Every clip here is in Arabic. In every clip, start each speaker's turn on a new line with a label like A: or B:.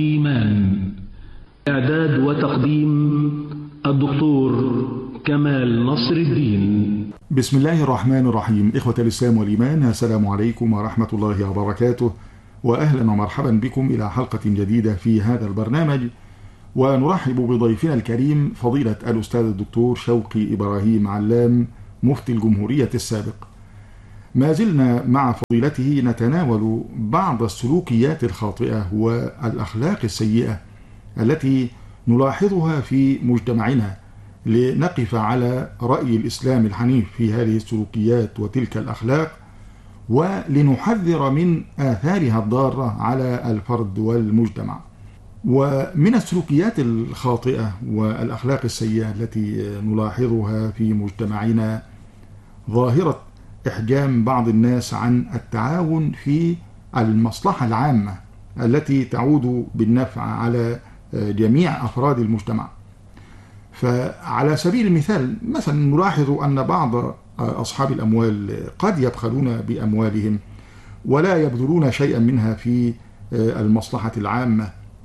A: إيمان. إعداد وتقديم الدكتور كمال نصر الدين.
B: بسم الله الرحمن الرحيم. إخوة الإسلام والإيمان، السلام عليكم ورحمة الله وبركاته، وأهلا ومرحبا بكم إلى حلقة جديدة في هذا البرنامج. ونرحب بضيفنا الكريم فضيلة الأستاذ الدكتور شوقي إبراهيم علام، مفتي الجمهورية السابق. ما زلنا مع فضيلته نتناول بعض السلوكيات الخاطئة والأخلاق السيئة التي نلاحظها في مجتمعنا، لنقف على رأي الإسلام الحنيف في هذه السلوكيات وتلك الأخلاق، ولنحذر من آثارها الضارة على الفرد والمجتمع. ومن السلوكيات الخاطئة والأخلاق السيئة التي نلاحظها في مجتمعنا ظاهرة إحجام بعض الناس عن التعاون في المصلحة العامة التي تعود بالنفع على جميع أفراد المجتمع. فعلى سبيل المثال مثلا نلاحظ أن بعض أصحاب الأموال قد يبخلون بأموالهم ولا يبذلون شيئا منها في المصلحة العامة،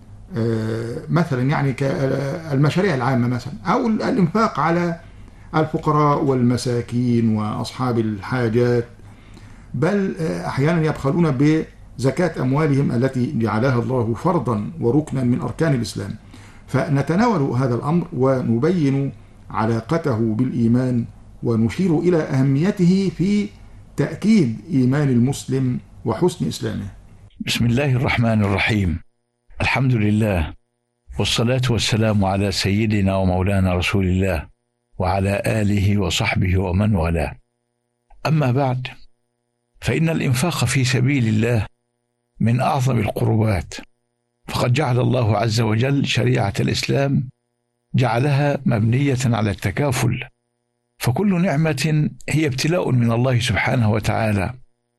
B: مثلا يعني كالمشاريع العامة مثلا، أو الإنفاق على الفقراء والمساكين وأصحاب الحاجات، بل أحيانا يبخلون بزكاة أموالهم التي جعلها الله فرضا وركنا من أركان الإسلام. فنتناول هذا الأمر ونبين علاقته بالإيمان، ونشير إلى أهميته في تأكيد إيمان المسلم وحسن إسلامه.
C: بسم الله الرحمن الرحيم. الحمد لله، والصلاة والسلام على سيدنا ومولانا رسول الله وعلى آله وصحبه ومن والاه. أما بعد، فإن الإنفاق في سبيل الله من أعظم القربات، فقد جعل الله عز وجل شريعة الإسلام جعلها مبنية على التكافل، فكل نعمة هي ابتلاء من الله سبحانه وتعالى،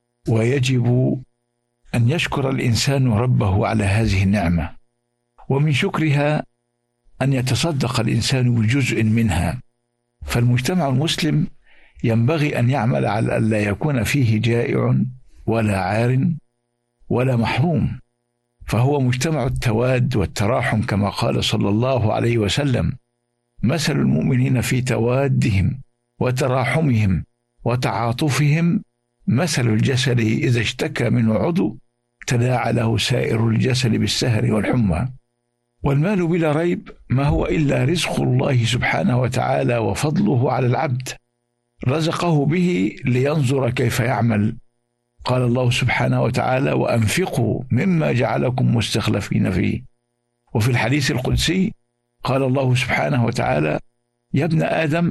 C: ويجب أن يشكر الإنسان ربه على هذه النعمة، ومن شكرها أن يتصدق الإنسان بجزء منها. فالمجتمع المسلم ينبغي أن يعمل على أن لا يكون فيه جائع ولا عار ولا محروم، فهو مجتمع التواد والتراحم، كما قال صلى الله عليه وسلم: مثل المؤمنين في توادهم وتراحمهم وتعاطفهم مثل الجسد إذا اشتكى منه عضو تداعى له سائر الجسد بالسهر والحمى. والمال بلا ريب ما هو إلا رزق الله سبحانه وتعالى وفضله على العبد، رزقه به لينظر كيف يعمل. قال الله سبحانه وتعالى: وأنفقوا مما جعلكم مستخلفين فيه. وفي الحديث القدسي قال الله سبحانه وتعالى: يا ابن آدم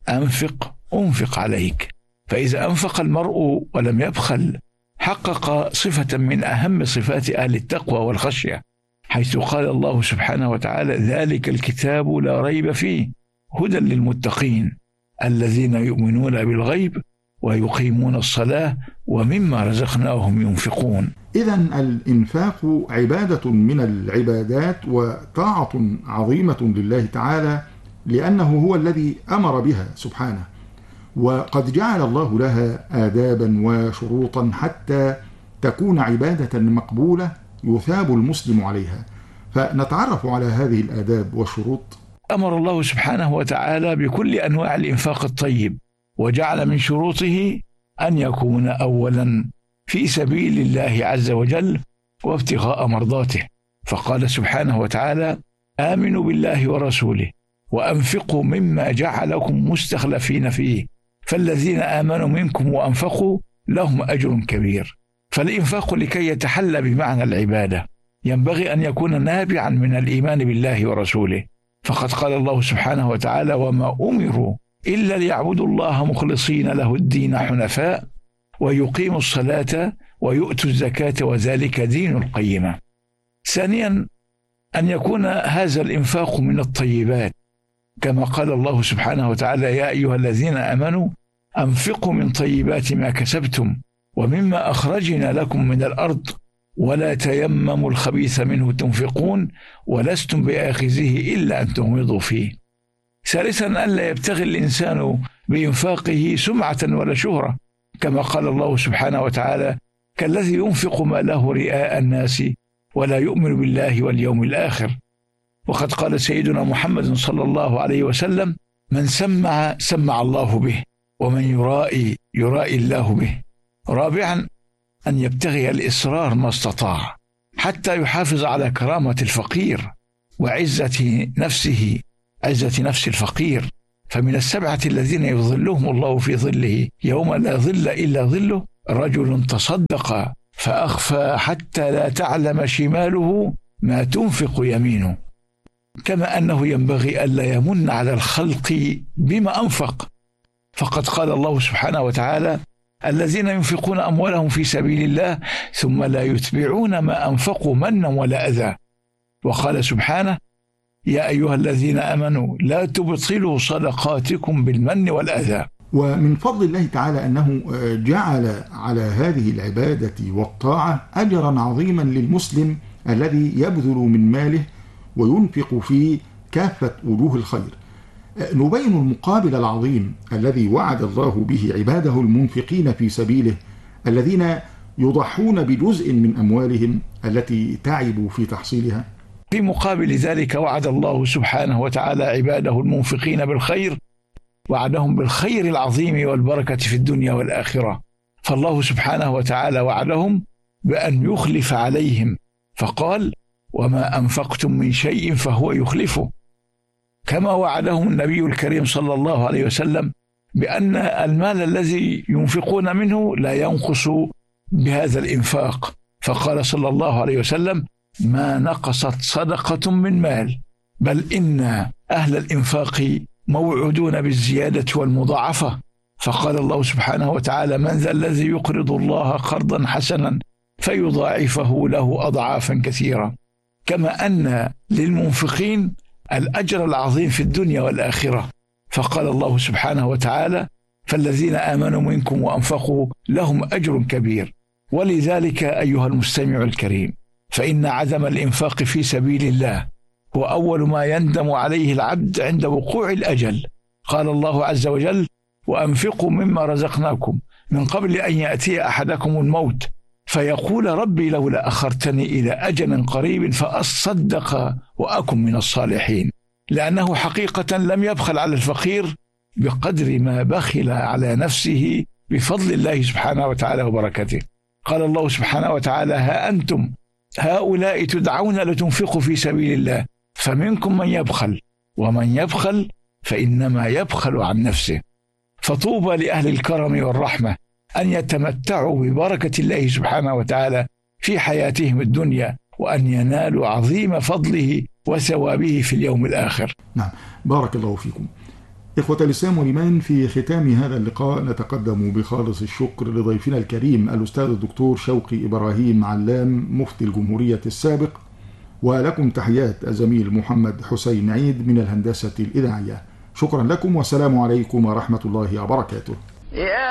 C: أنفق عليك. فإذا أنفق المرء ولم يبخل حقق صفة من أهم صفات أهل التقوى والخشية، حيث قال الله سبحانه وتعالى: ذلك الكتاب لا ريب فيه هدى للمتقين الذين يؤمنون بالغيب ويقيمون الصلاة ومما رزقناهم ينفقون.
B: إذن الإنفاق عبادة من العبادات وطاعة عظيمة لله تعالى، لأنه هو الذي أمر بها سبحانه، وقد جعل الله لها آدابا وشروطا حتى تكون عبادة مقبولة يثاب المسلم عليها. فنتعرف على هذه الآداب والشروط.
C: أمر الله سبحانه وتعالى بكل أنواع الإنفاق الطيب، وجعل من شروطه أن يكون أولا في سبيل الله عز وجل وابتغاء مرضاته، فقال سبحانه وتعالى: آمنوا بالله ورسوله وأنفقوا مما جعلكم مستخلفين فيه فالذين آمنوا منكم وأنفقوا لهم أجر كبير. فالإنفاق لكي يتحلى بمعنى العبادة ينبغي أن يكون نابعا من الإيمان بالله ورسوله، فقد قال الله سبحانه وتعالى: وما أمروا إلا ليعبدوا الله مخلصين له الدين حنفاء ويقيموا الصلاة ويؤتوا الزكاة وذلك دين القيمة. ثانيا، أن يكون هذا الإنفاق من الطيبات، كما قال الله سبحانه وتعالى: يا أيها الذين آمنوا أنفقوا من طيبات ما كسبتم ومما أخرجنا لكم من الأرض ولا تيمموا الخبيث منه تنفقون ولستم بآخذه إلا أن تغمضوا فيه. ثالثا، ألا يبتغي الإنسان بإنفاقه سمعة ولا شهرة، كما قال الله سبحانه وتعالى: كالذي ينفق ماله رئاء الناس ولا يؤمن بالله واليوم الآخر. وقد قال سيدنا محمد صلى الله عليه وسلم: من سمع الله به، ومن يرائي الله به. رابعا أن يبتغي الإصرار ما استطاع حتى يحافظ على كرامة الفقير وعزة نفسه، عزة نفس الفقير. فمن السبعة الذين يظلهم الله في ظله يوم لا ظل إلا ظله: رجل تصدق فأخفى حتى لا تعلم شماله ما تنفق يمينه. كما أنه ينبغي ألا يمن على الخلق بما أنفق، فقد قال الله سبحانه وتعالى: الذين ينفقون أموالهم في سبيل الله ثم لا يتبعون ما أنفقوا منا ولا أذى. وقال سبحانه: يا أيها الذين آمنوا لا تبطلوا صدقاتكم بالمن والأذى.
B: ومن فضل الله تعالى أنه جعل على هذه العبادة والطاعة أجرا عظيما للمسلم الذي يبذل من ماله وينفق في كافة وجوه الخير. نبين المقابل العظيم الذي وعد الله به عباده المنفقين في سبيله، الذين يضحون بجزء من أموالهم التي تعبوا في تحصيلها.
C: في مقابل ذلك وعد الله سبحانه وتعالى عباده المنفقين بالخير، وعدهم بالخير العظيم والبركة في الدنيا والآخرة. فالله سبحانه وتعالى وعدهم بأن يخلف عليهم، فقال: وما أنفقتم من شيء فهو يخلفه. كما وعدهم النبي الكريم صلى الله عليه وسلم بأن المال الذي ينفقون منه لا ينقص بهذا الإنفاق، فقال صلى الله عليه وسلم: ما نقصت صدقة من مال، بل إن أهل الإنفاق موعودون بالزيادة والمضاعفة. فقال الله سبحانه وتعالى: من ذا الذي يقرض الله قرضا حسنا فيضاعفه له أضعافا كثيرة. كما أن للمنفقين الأجر العظيم في الدنيا والآخرة، فقال الله سبحانه وتعالى: فالذين آمنوا منكم وأنفقوا لهم أجر كبير. ولذلك أيها المستمع الكريم، فإن عدم الإنفاق في سبيل الله هو أول ما يندم عليه العبد عند وقوع الأجل. قال الله عز وجل: وأنفقوا مما رزقناكم من قبل أن يأتي أحدكم الموت فيقول ربي لولا أخرتني إلى أجل قريب فأصدق وأكن من الصالحين. لأنه حقيقة لم يبخل على الفقير بقدر ما بخل على نفسه بفضل الله سبحانه وتعالى وبركته. قال الله سبحانه وتعالى: ها أنتم هؤلاء تدعون لتنفقوا في سبيل الله فمنكم من يبخل، ومن يبخل فإنما يبخل عن نفسه. فطوبى لأهل الكرم والرحمة أن يتمتعوا ببركة الله سبحانه وتعالى في حياتهم الدنيا، وأن ينالوا عظيم فضله وثوابه في اليوم الآخر.
B: نعم، بارك الله فيكم. إخوة الإسلام والإيمان، في ختام هذا اللقاء نتقدم بخالص الشكر لضيفنا الكريم الأستاذ الدكتور شوقي إبراهيم علام مفتي الجمهورية السابق، ولكم تحيات الزميل محمد حسين عيد من الهندسة الإذاعية. شكرا لكم، والسلام عليكم ورحمة الله وبركاته.